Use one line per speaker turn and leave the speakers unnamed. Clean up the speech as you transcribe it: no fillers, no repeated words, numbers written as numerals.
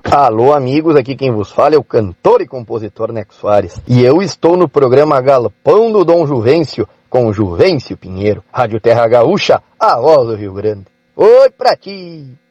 Alô amigos, aqui quem vos fala é o cantor e compositor Neco Soares. E eu estou no programa Galpão do Dom Juvencio, com Juvencio Pinheiro. Rádio Terra Gaúcha, a voz do Rio Grande. Oi pra ti!